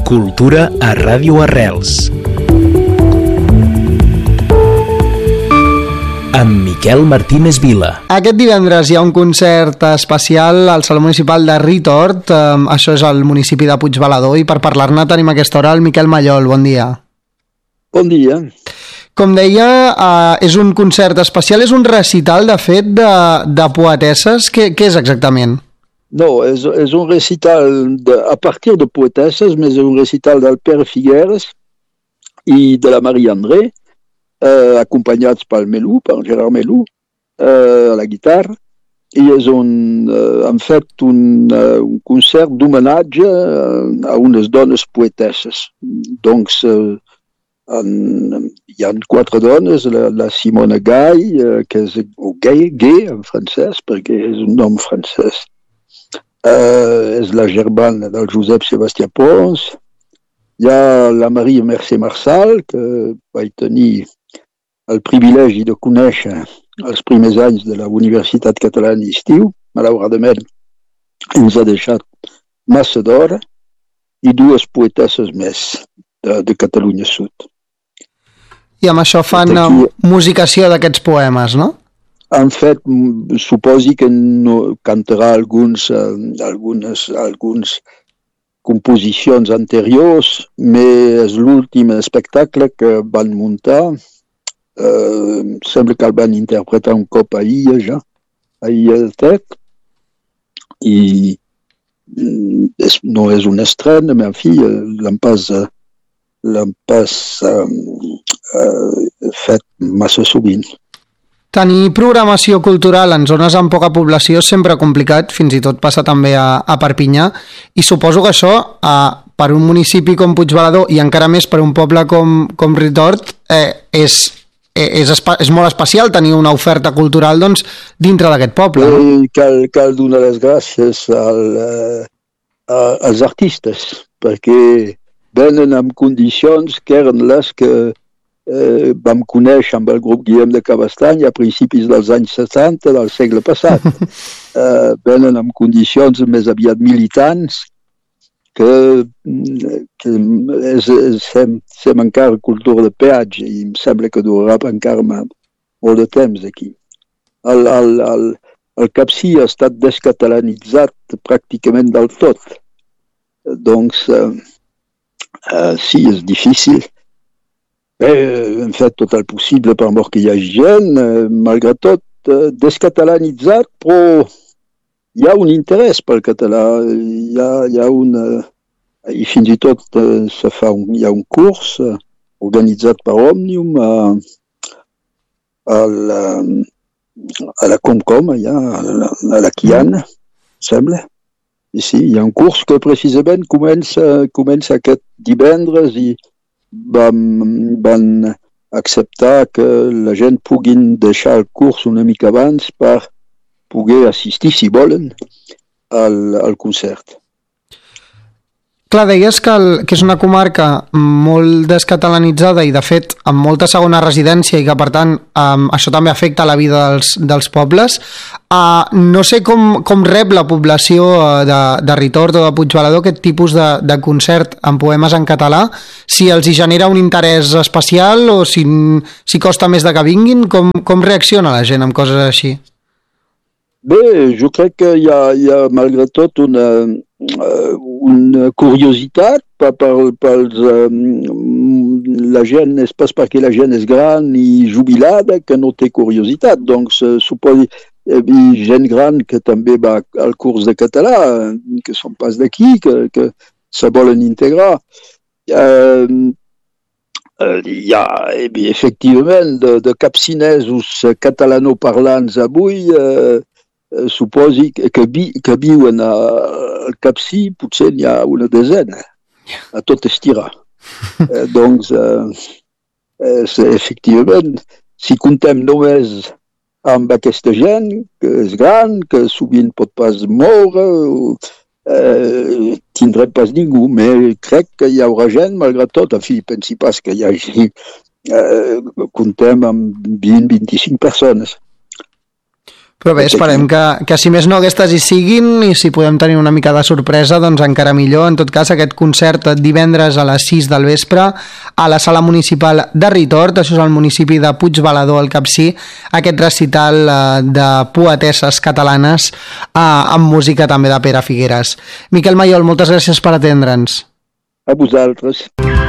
Cultura a Ràdio Arrels. Amb Miquel Martínez Vila. Aquest divendres hi ha un concert especial al Saló Municipal de Ritort, això és al municipi de Puigbalador, i per parlar-ne tenim a aquesta hora el Miquel Mallol. Bon dia. Bon dia. Com deia, és un concert especial, és un recital, de fet, de poetesses. Què és exactament? No, és un recital a partir de poetesses, més un recital del Pere Figueres i de la Maria André, acompanyats pel Melú, pel Gerard Melú, a la guitarra, i han fet un concert d'homenatge a unes dones poetesses. Doncs hi ha 4 dones, la Simone Gay, que és Gay en francès, perquè és un nom francès, és la germana del Josep Sebastià Pons, hi ha la Maria Mercè Marçal, que vaig tenir el privilegi de conèixer els primers anys de la Universitat Catalana d'Estiu, malauradament ens ha deixat massa d'hora, i 2 poetesses més de Catalunya Sud. I amb això fan musicació d'aquests poemes, no? En fet, suposi que no cantarà algunes composicions anteriors, però és l'últim espectacle que van muntar. Sembla que el van interpretar un cop ahir ja, ahir al TEC, i no és un estrena, però en fi, l'han pas fet massa sovint. Tenir programació cultural en zones amb poca població és sempre complicat, fins i tot passa també a Perpinyà, i suposo que això, per un municipi com Puigbalador i encara més per un poble com Ritort, és molt especial tenir una oferta cultural, doncs, dintre d'aquest poble. Cal donar les gràcies als artistes, perquè venen en condicions que eren les que vam conèixer amb el grup Guillem de Cabestany a principis dels anys 70 del segle passat. Venen en condicions més aviat militants, que sem encara cultura de peatge, i em sembla que durarà encara molt de temps aquí. El Capcir ha estat descatalanitzat pràcticament del tot. Doncs, sí, és difícil. Hem fet tot el possible per mort que hi hagi gent, malgrat tot, descatalanitzat, però hi ha un interès pel català, hi ha i fins i tot hi ha un curs organitzat per Òmnium a la Comcom, allà, a la Quiana, sembla. I sí, hi ha un curs que precisament comença aquest divendres, i van acceptar que la gent puguin deixar el curs una mica abans per poder assistir, si volen, al concert. Clar, deies que és una comarca molt descatalanitzada i, de fet, amb molta segona residència, i que, per tant, això també afecta la vida dels pobles. No sé com rep la població de Ritort o de Puigbalador aquest tipus de concert amb poemes en català, si els hi genera un interès especial o si costa més de que vinguin. Com reacciona la gent amb coses així? Bé, jo crec que hi ha malgrat tot una curiositat la gent, és pas perquè la gent és gran i jubilada que no té curiositat. Doncs suposi gent gran que també va al curs de català, que són pas d'aquí, que se volen integrar. Hi ha, efectivament, de capcinesos catalanoparlants avui, suposi que viuen al Capcir, potser n'hi ha una desena, a tot estirar. Doncs, efectivament, si comptem només amb aquesta gent, que és gran, que sovint pot pas moure, tindrem pas ningú, però crec que hi haurà gent, malgrat tot. En fi, pensi pas que hi hagi, comptem amb 20-25 persones. Però bé, esperem que si més no aquestes hi siguin i si podem tenir una mica de sorpresa, doncs encara millor. En tot cas, aquest concert divendres a les 6 del vespre a la sala municipal de Ritort, això és al municipi de Puigbalador, al Capcir, aquest recital de poetesses catalanes amb música també de Pere Figueres. Miquel Maiol, moltes gràcies per atendre'ns. A vosaltres.